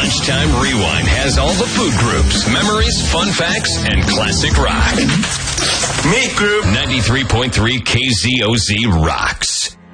Lunchtime Rewind has all the food groups, memories, fun facts, and classic rock. Meat Group. 93.3 KZOZ rocks.